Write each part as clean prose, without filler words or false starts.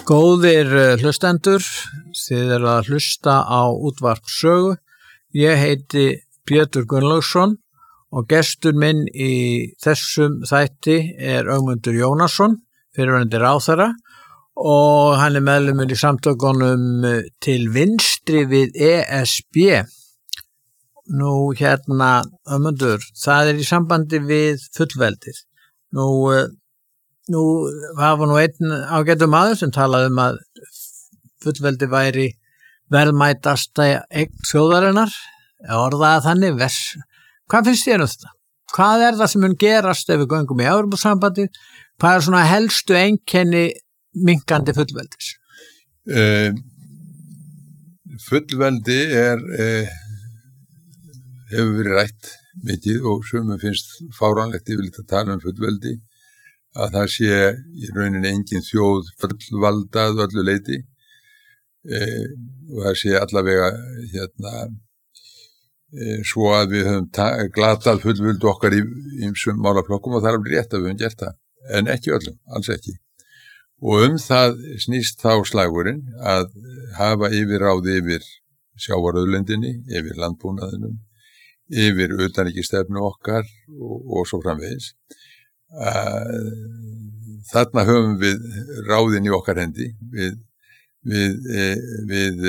Góðir hlustendur, þið eru að hlusta á útvarp Sögu. Ég heiti Pétur Gunnlaugsson og gestur minn í þessum þætti er Ögmundur Jónasson, fyrrverandi ráðherra, og hann er meðlimur í samtökunum til vinstri við ESB. Nú Ögmundur, það er í sambandi við fullveldið. Nú var einn ágætur maður sem talaði að fullveldi væri verðmætasta eign þjóðarinnar, orðaði þannig. Hvað finnst þér þetta? Hvað er það sem mun gerast ef við göngum í Evrópusambandið? Hvað er svona helstu einkenni minnkandi fullveldis? Fullveldi hefur verið rætt mikið og sumum finnst fáránlegt yfirleitt að tala fullveldi, að það sé í rauninni engin þjóð fullvaldað öllu leyti og það sé allavega svo að við höfum glatað fullvöld okkar í ýmsum málaflokkum og það er alveg rétt að við höfum gert það, en ekki öllum, alls ekki. Og það snýst þá slagurinn að hafa yfirráð yfir sjávarauðlindinni, yfir landbúnaðinum, yfir utanríkisstefnu okkar og svo framvegis. Þarna höfum við ráðin í okkar hendi, við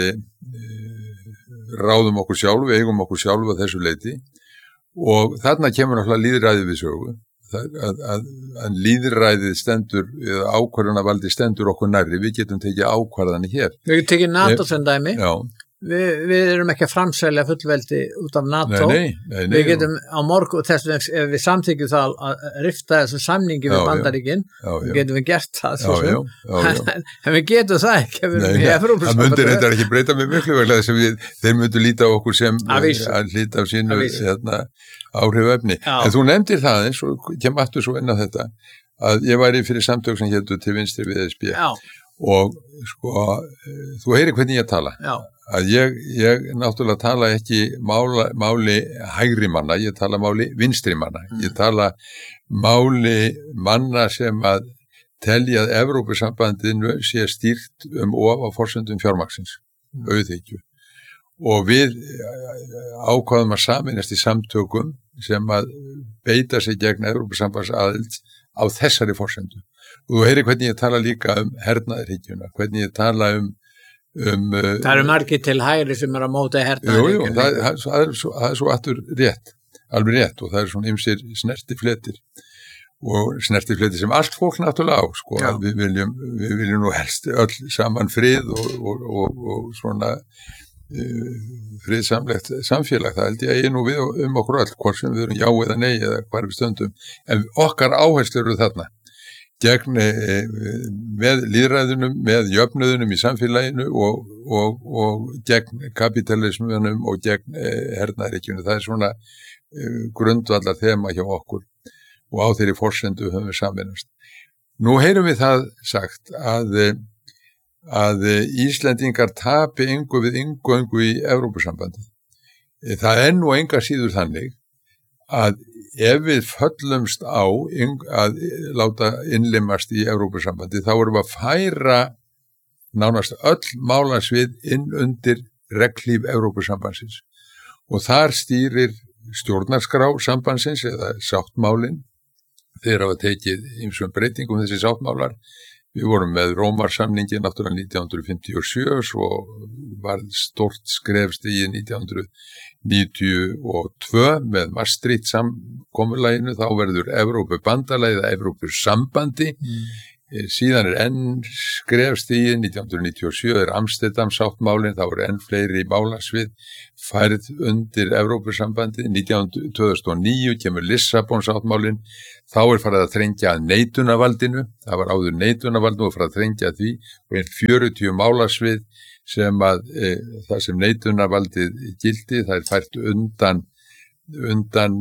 ráðum okkur sjálf, við eigum okkur sjálf að þessu leyti og þarna kemur náttúrulega lýðræðið við sögu, að lýðræðið stendur, eða ákvarðanavaldi stendur okkur nærri, við getum tekið ákvarðanir hér. Við getum tekið NATO sem dæmi. Já. Við erum ekki að framselja fullveldi út af NATO. Nei, við getum á morgun, þess ef við samþykjum það að rifta þessu samningi við Bandaríkin, getum við gert það. En við getum það ekki. Það myndir þetta ekki breyta með miklu vegna þess að þeir myndu líta á okkur sem að líta af sínu áhrifefni. En þú nefndir það eins og kem aftur svo inn á þetta, að ég væri fyrir samtök sem hétu til vinstri við ESB. Og sko, þú heyrir hvernig ég tala. Að ég náttúrulega tala ekki máli hægri manna, ég tala máli vinstri manna. Ég tala máli manna sem að telja að Evrópusambandinu sé stýrt of á forsendum fjármagnsins, auðhyggju. Og við ákváðum að sameinast í samtökum sem að beita sig gegn Evrópusambandsaðild á þessari forsendu. Og þú heyrir hvernig ég tala líka hernaðarhyggjuna, hvernig ég tala það eru margir til hægri sem eru að móta hernaðarhyggjuna. Það er svo aftur rétt, alveg rétt, og það er svona ýmsir snertifletir og snertifletir sem allt fólk náttúrulega á, sko. Við viljum nú helst öll saman frið og svona friðsamlegt samfélag, það held ég nú við okkur öll, hvort sem við erum já eða nei eða hvar við stöndum, en okkar áherslur eru þarna gegn með lýðræðunum, með jöfnuðunum í samfélaginu og gegn kapitalismunum og gegn hernaðarhyggjunni. Það er svona grundvallar þema hjá okkur og á þeirri forsendu höfum við sameinast. Nú heyrum við það sagt að Íslendingar tapi engu við inngöngu í Evrópusambandi. Það er nú enga síður þannig að ef við föllumst á að láta innlimast í Evrópusambandi, þá erum við að færa nánast öll málasvið inn undir reglíf Evrópusambandsins. Og þar stýrir stjórnarskrá sambandsins eða sáttmálin. Þeir hafa tekið ýmsum breytingum þessi sáttmálar. Við vorum með Rómarsamningin náttúrulega 1957, svo var stórt skrefst í 1992 með Maastricht samkomulaginu, þá verður Evrópubandalagið eða Evrópusambandi. Síðan enn skrefst í 1997 Amsterdam sáttmálin, þá enn fleiri málasvið færð undir Evrópusambandi. 2009 kemur Lissabon sáttmálin, þá farið að þrengja að neitunarvaldinu, það var áður neitunarvaldinu og farið að þrengja að því, og enn 40 málasvið sem að það sem neitunarvaldið gildi, það er fært undan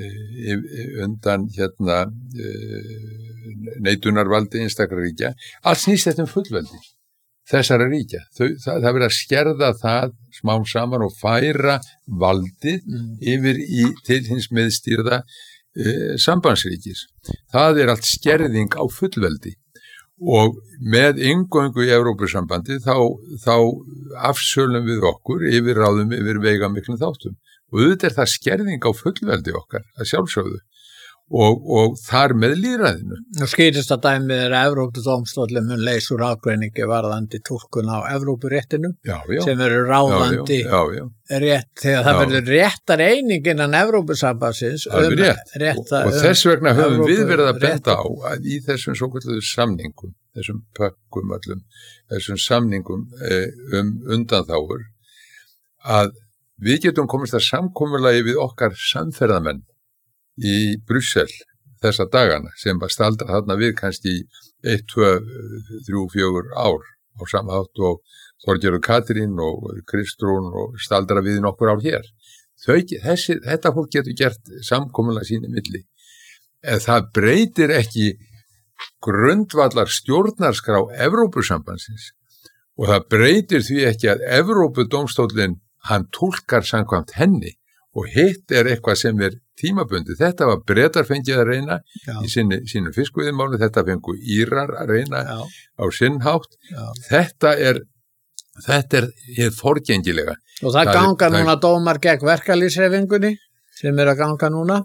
neitunarvaldi einstakra ríkja. Allt snýst þetta fullveldi þessara ríkja. Það verið að skerða það smám saman og færa valdið yfir til hins meðstýrða sambandsríkis. Það er allt skerðing á fullveldi og með inngöngu í Evrópusambandi þá afsölum við okkur yfirráðum yfir veigamiklum þáttum og auðvitað það skerðing á fullveldi okkar að sjálfsögðu og þar með lýðræðinu. Nú skýrist að dæmið Evrópudómstóllinn mun leysa úr ágreiningi varðandi túlkun á Evrópuréttinum sem eru ráðandi rétt þegar það verður réttar eining innan Evrópusambandsins og þess vegna höfum við verið að benda á að í þessum svokölluðu samningum, þessum pökkum öllum, þessum samningum undanþágur að við getum komist að samkomulagi við okkar samferðamenn í Brussel þessa dagana sem bara staldra þarna við kannski 1, 2, 3, 4 ár á samhátt og Þorgerður Katrín og Kristrún og staldra við nokkur ár hér. Þetta fólk getur gert samkomulag sín í milli. En það breytir ekki grundvallar stjórnarskrá Evrópusambandsins og það breytir því ekki að Evrópudómstóllinn hann túlkar samkvæmt henni og hitt eitthvað sem tímabundi. Þetta var Bretar fengið að reyna í sínu fiskveiðimáli, þetta fengu Írar að reyna á sinn hátt. Þetta er hið forgengilega. Og það ganga núna dómar gegn verkalýðshreyfingunni sem að ganga núna.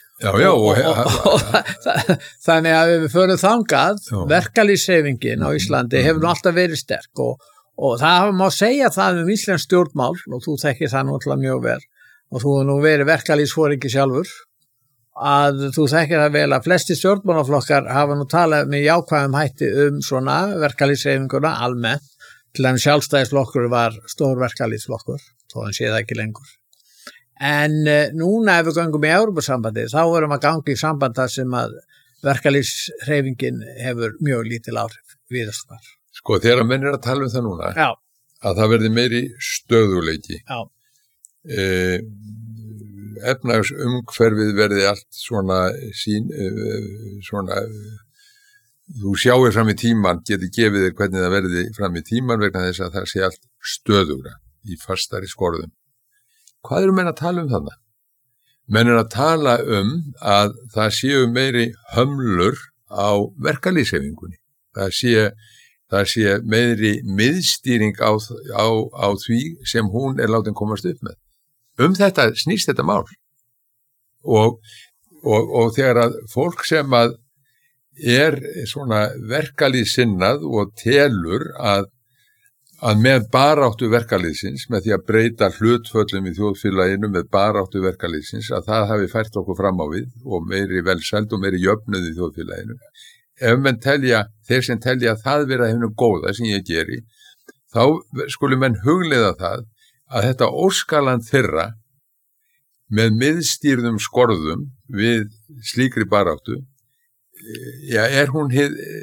Þannig að við förum þangað, verkalýðshreyfingin á Íslandi hefur nú alltaf verið sterk og það má segja það íslensk stjórnmál og þú þekkir það náttúrulega mjög vel. Og þú nú verið verkalýðsforingi sjálfur, að þú þekkir það vel að flesti stjórnmálaflokkar hafa nú talað með jákvæðum hætti svona verkalýðshreyfinguna almennt, til að sjálfstæðisflokkur var stór verkalýðsflokkur, þó hann sé það ekki lengur. En núna ef við göngum í Evrópusambandi, þá erum að ganga í samband þar sem að verkalýðshreyfingin hefur mjög lítil áhrif víðast hvar. Sko, þegar menn að tala það núna, að það verði meiri stöðuleiki. Efnahagsumhverfið verði allt svona þú sjáir fram í tíman, getur gefið þér hvernig það verði fram í tíman vegna þess að það sé allt stöðugra í fastari skorðum. Hvað eru menn að tala þarna? Menn að tala að það séu meiri hömlur á verkalýðshreyfingunni. Það sé meiri miðstýring á því sem hún látin komast upp með. Þetta snýst þetta mál. Og þegar að fólk sem að svona verkalýðssinnað og telur að með baráttu verkalýðsins, með því að breyta hlutföllum í þjóðfélaginu með baráttu verkalýðsins, að það hafi fært okkur fram á við og meiri velsæld og meiri jöfnuð í þjóðfélaginu. Ef menn þeir sem telja að það vera hefnum góða sem ég geri, þá skulum menn hugleiða það að þetta óskaland þeirra með miðstýrðum skorðum við slíkri baráttu, er hún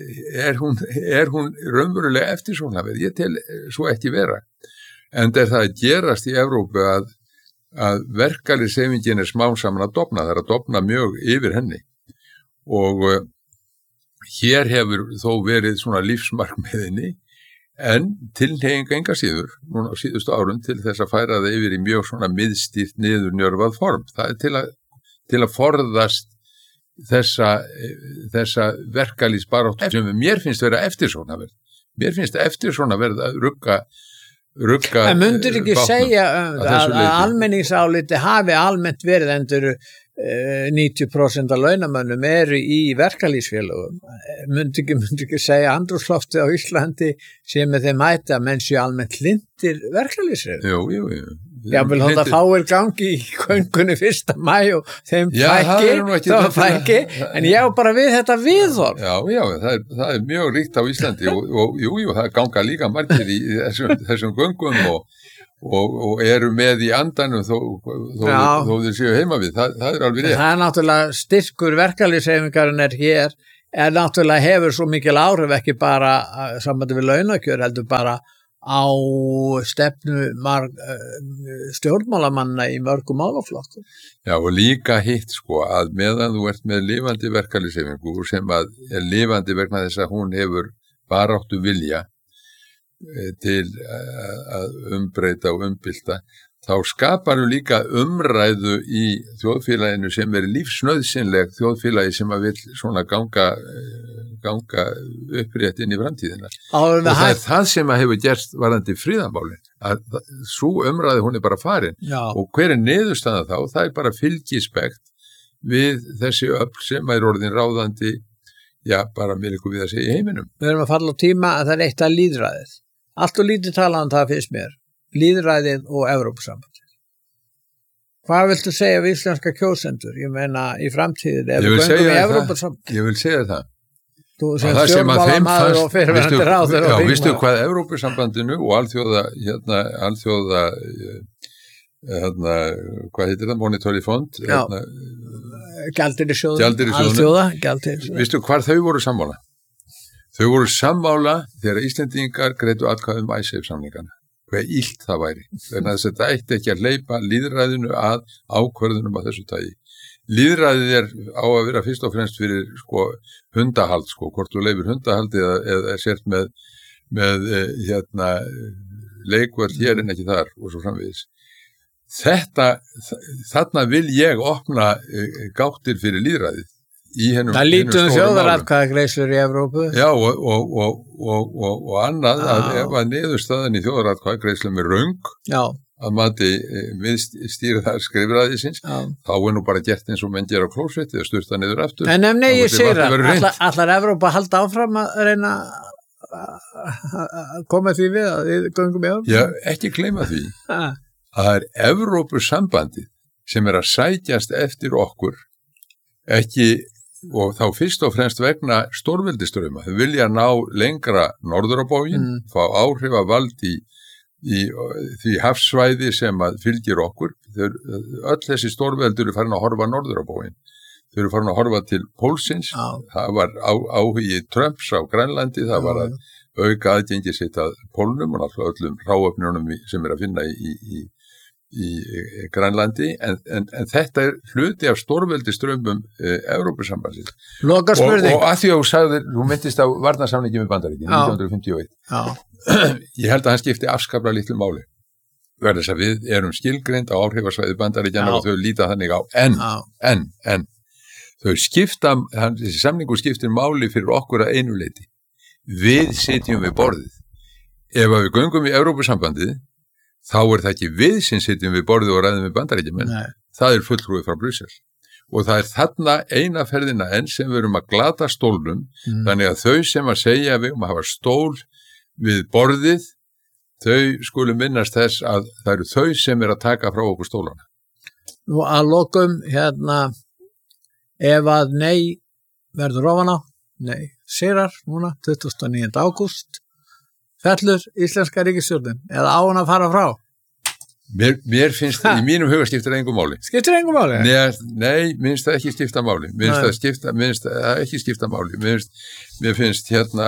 raunverulega eftirsóknarverð? Ég tel svo ekki vera. En það að gerast í Evrópu að verkalýðshreyfingin smám saman að dofna, það að dofna mjög yfir henni og hér hefur þó verið svona lífsmarkmiðinni en tilhneiging enga síður, núna á síðustu árum til þess að færa það yfir í mjög svona miðstýrt niðurnjörvað form. Það er til að forðast þessa verkalýðsbaráttu sem mér finnst vera eftirsóknarverð. Mér finnst eftirsóknarverð að rugga en myndir ekki segja að almenningsáliti hafi almennt verið endur 90% af launamönnum eru í verkalýðsfélögum. Myndi ekki segja andrúmsloftið á Íslandi sem með þeim hætti að menn séu almennt hlindir verkalýðsfélögum? Jú. Jável hótt að fáir gangi í köngunni 1. maí og þeim fækki, en ég á bara við þetta viðhorf. Já, það er mjög ríkt á Íslandi og það ganga líka margir í þessum göngum og eru með í andanum þó þeir séu heima við, það er alveg rétt. Það er náttúrulega styrkur verkalýðshreyfingarinnar hér, náttúrulega hefur svo mikil áhrif ekki bara sambandi við launakjör, heldur bara á stefnu stjórnmálamanna í mörgum málaflokkum. Já, og líka hitt sko að meðan þú ert með lifandi verkalýðshreyfingu sem að er lifandi vegna þess að hún hefur baráttu vilja til að umbreyta og umbylta, þá skapar líka umræðu í þjóðfélaginu sem lífsnauðsynleg þjóðfélagi sem að vill svona ganga upprétt inn í framtíðina. Og það það sem að hefur gerst varðandi friðarmálin, að sú umræðu hún bara farin. Já. Og hver niðurstaða þá? Það bara fylgispekt við þessi öfl sem orðin ráðandi, bara með ykkur við að segja í heiminum. Við erum að falla á tíma að það er eitt að lýðræðið. Allt og lítið talað það finnst mér. Lýðræðið og Evrópusambandið. Hvað viltu segja við íslenska kjósendur? Ég meina í framtíðin ef við göngum í Evrópusambandið. Ég vil segja það. Þú sem stjórnmálamaður og fyrirverandi ráðherra og þingmaður. Vistu hvað Evrópusambandinu og alþjóða hvað heitir það? Monetary Fund? Gjaldeyrisjóðurinn, alþjóða. Vistu hvar þau voru sammála? Þau voru sammála þegar Íslendingar greiddu atkvæði ICEF-samningana. Hvað illt það væri. Þannig að þetta ætti ekki að hleypa lýðræðinu að ákvörðunum af þessu tagi. Lýðræðið á að vera fyrst og fremst fyrir hundahald, hvort þú leifir hundahaldi eða er sért með leikvöld hér en ekki þar og svo framvegis. Þarna vil ég opna gáttir fyrir lýðræðið. Það lítum þjóðaratkvæðagreiðslur í Evrópu. Já, og annað að ef að niðurstaðan í þjóðaratkvæðagreiðslum er röng, að mati stýrðar skrifræðisins, þá nú bara gert eins og menn gera á klósetti og sturta niður aftur. En ég segir allar Evrópa halda áfram að reyna að koma því við að við göngum í Evrópu? Já, ekki gleyma því að það er Evrópusambandið sem að sækjast eftir okkur, ekki og þá fyrst og fremst vegna stórveldistrauma. Þau vilja ná lengra norður á bóginn, fá áhrifavald í því hafsvæði sem að fylgir okkur. Öll þessi stórveldur eru farin að horfa norður á bóginn. Þau eru farin að horfa til pólsins. Það var áhugi Trumps á Grænlandi, það var að auka aðgengi sitt að pólnum og náttúrulega öllum hráöfnunum sem að finna í Grænlandi, en þetta er hluti af stórveldistraumum Evrópusambandsins. Loka spurning. Og að því að þú myndist á varnarsamningi með Bandaríkin 1951. Ég held að hann skipti afskaplega litlu máli. Verður þess að við erum skilgreind á áhrifasvæði Bandaríkjanna og þau líta þannig á. En þau skipta, þessi samningur skiptir máli fyrir okkur að einu leyti. Við sitjum við borðið. Ef við göngum í Evrópusambandið, þá það ekki við sem sitjum við borðið og ræðum við Bandaríkjamenn. Það er fulltrúi frá Brussel. Og það er þarna eina ferðina enn sem við erum að glata stólnum, þannig að þau sem að segja við að hafa stól við borðið, þau skulu minnast þess að það eru þau sem að taka frá okkur stólana. Nú að lokum ef að nei verður ofan á, sigrar núna 29. ágúst, fellur íslenska ríkisstjórnin eða á hann að fara frá? Mér finnst í mínum huga skiptir engum máli. Skiptir engum máli? Nei, minnst það ekki skipta máli. Minnst það ekki skipta máli. Mér finnst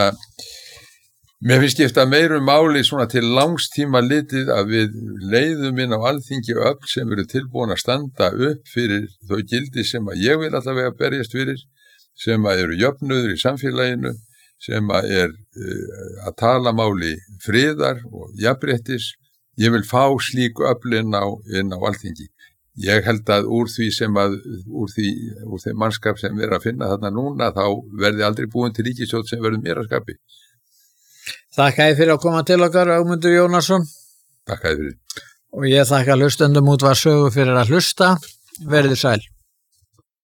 skipta meirum máli svona til langstíma litið að við leiðum inn á alþingi öfl sem eru tilbúin að standa upp fyrir þau gildi sem að ég vil allavega berjast fyrir, sem að eru jöfnuður í samfélaginu, sem að að tala máli friðar og jafnréttis. Ég vil fá slík öfl inn á alþingi. Ég held að úr þeim mannskap sem við að finna þarna núna, þá verði aldrei búin til ríkisstjórn sem verður mér að skapi. Þakka þér fyrir að koma til okkar, Ögmundur Jónasson. Þakka þér fyrir. Og ég þakka hlustendum Útvarp Sögu fyrir að hlusta. Verið sæl.